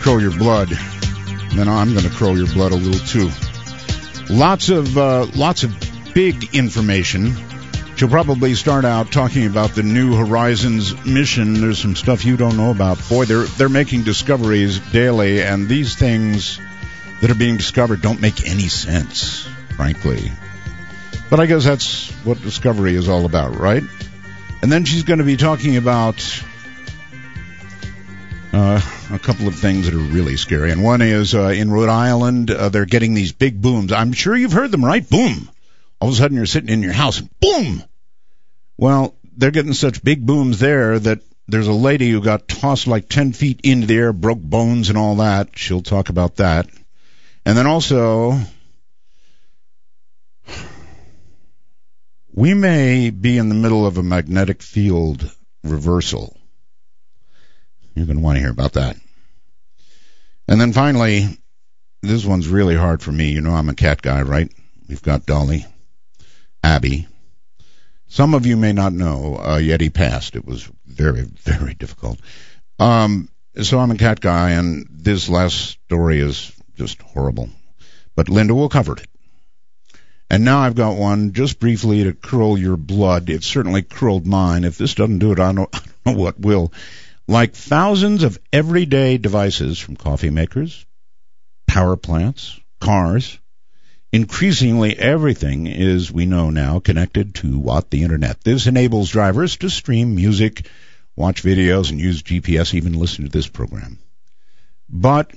crow your blood, then I'm going to crow your blood a little too. Lots of big information. She'll probably start out talking about the New Horizons mission. There's some stuff you don't know about. Boy, they're making discoveries daily, and these things that are being discovered don't make any sense, frankly. But I guess that's what discovery is all about, right? And then she's going to be talking about a couple of things that are really scary. And one is in Rhode Island, they're getting these big booms. I'm sure you've heard them, right? Boom. All of a sudden you're sitting in your house and boom. Well, they're getting such big booms there that there's a lady who got tossed like 10 feet into the air, broke bones and all that. She'll talk about that. And then also, we may be in the middle of a magnetic field reversal. You're going to want to hear about that. And then finally, this one's really hard for me. You know I'm a cat guy, right? We've got Dolly, Abby. Some of you may not know, Yeti passed. It was very, very difficult. So I'm a cat guy, and this last story is just horrible. But Linda will cover it. And now I've got one just briefly to curl your blood. It certainly curled mine. If this doesn't do it, I don't know what will. Like thousands of everyday devices, from coffee makers, power plants, cars, increasingly everything is, we know now, connected to what? The Internet. This enables drivers to stream music, watch videos, and use GPS, even listen to this program. But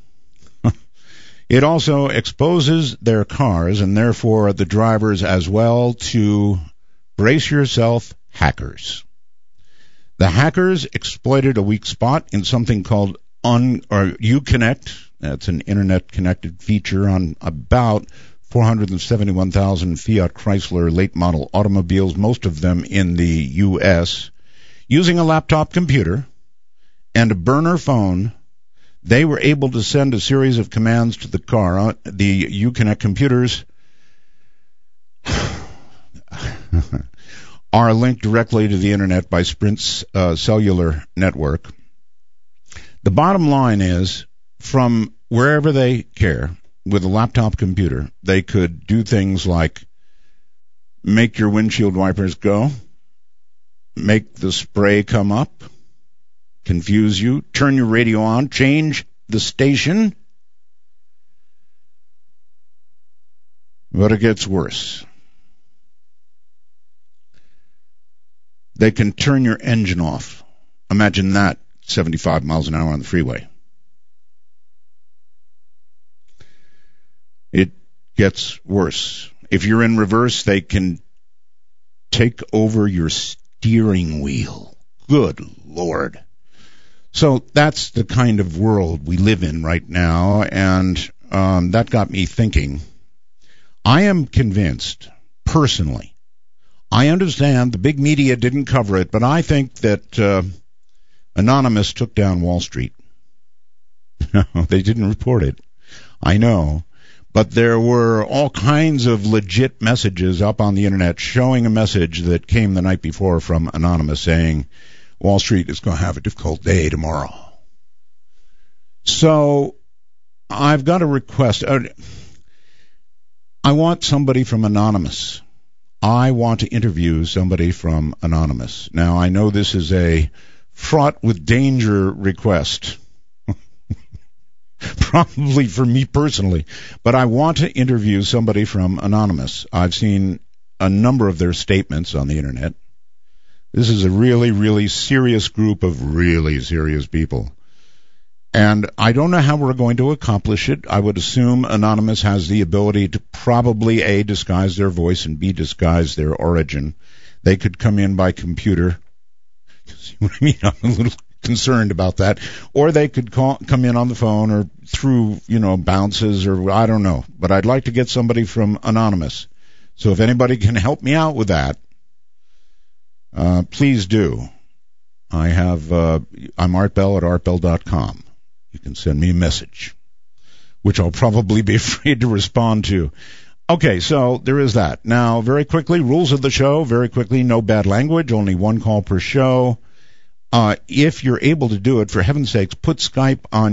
it also exposes their cars, and therefore the drivers as well, to, brace yourself, hackers. The hackers exploited a weak spot in something called Uconnect. That's an Internet-connected feature on about 471,000 Fiat Chrysler late-model automobiles, most of them in the U.S. Using a laptop computer and a burner phone, they were able to send a series of commands to the car. The Uconnect computers are linked directly to the Internet by Sprint's cellular network. The bottom line is, from wherever they care, with a laptop computer, they could do things like make your windshield wipers go, make the spray come up, confuse you, turn your radio on, change the station. But it gets worse. They can turn your engine off. Imagine that, 75 miles an hour on the freeway. It gets worse. If you're in reverse, they can take over your steering wheel. Good Lord. So that's the kind of world we live in right now, and that got me thinking. I am convinced, personally, I understand the big media didn't cover it, but I think that Anonymous took down Wall Street. No, they didn't report it. I know. But there were all kinds of legit messages up on the Internet showing a message that came the night before from Anonymous saying Wall Street is going to have a difficult day tomorrow. So I've got a request. I want somebody from Anonymous. I want to interview somebody from Anonymous. Now, I know this is a fraught with danger request. Probably for me personally, but I want to interview somebody from Anonymous. I've seen a number of their statements on the Internet. This is a really, really serious group of really serious people. And I don't know how we're going to accomplish it. I would assume Anonymous has the ability to probably, A, disguise their voice, and B, disguise their origin. They could come in by computer. See what I mean? I'm a little concerned about that. Or they could come in on the phone or through, bounces, or I don't know. But I'd like to get somebody from Anonymous. So if anybody can help me out with that, please do. I'm Art Bell at artbell.com. You can send me a message, which I'll probably be afraid to respond to. Okay, so there is that. Now, very quickly, rules of the show. Very quickly, no bad language, only one call per show. If you're able to do it, for heaven's sakes, put Skype on